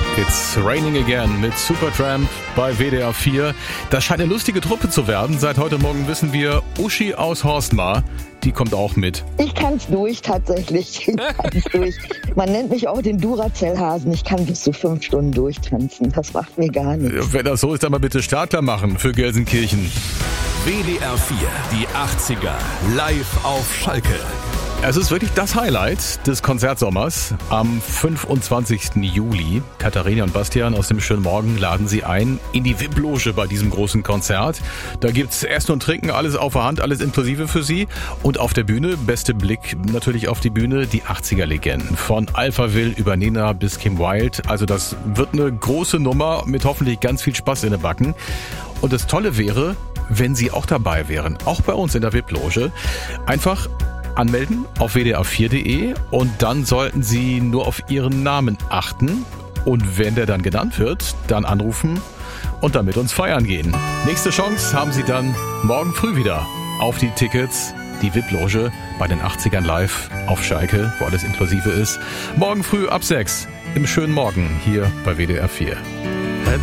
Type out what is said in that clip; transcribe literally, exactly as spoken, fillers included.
It's Raining Again mit Supertramp bei W D R vier. Das scheint eine lustige Truppe zu werden. Seit heute Morgen wissen wir, Uschi aus Horstmar, die kommt auch mit. Ich kann's durch, tatsächlich. Ich kann's durch. Man nennt mich auch den Duracell-Hasen. Ich kann bis zu fünf Stunden durchtanzen. Das macht mir gar nichts. Wenn das so ist, dann mal bitte Starter machen für Gelsenkirchen. W D R vier, die achtziger, live auf Schalke. Es ist wirklich das Highlight des Konzertsommers. Am fünfundzwanzigsten Juli. Katharina und Bastian aus dem Schönen Morgen laden Sie ein in die V I P-Loge bei diesem großen Konzert. Da gibt's Essen und Trinken, alles auf der Hand, alles inklusive für Sie. Und auf der Bühne, beste Blick natürlich auf die Bühne, die achtziger-Legenden. Von Alphaville über Nena bis Kim Wilde. Also das wird eine große Nummer mit hoffentlich ganz viel Spaß in den Backen. Und das Tolle wäre, wenn Sie auch dabei wären. Auch bei uns in der V I P-Loge. Einfach anmelden auf w d r vier punkt d e und dann sollten Sie nur auf Ihren Namen achten und wenn der dann genannt wird, dann anrufen und dann mit uns feiern gehen. Nächste Chance haben Sie dann morgen früh wieder auf die Tickets, die V I P-Loge bei den achtzigern live auf Schalke, wo alles inklusive ist. Morgen früh ab sechs im Schönen Morgen hier bei W D R vier.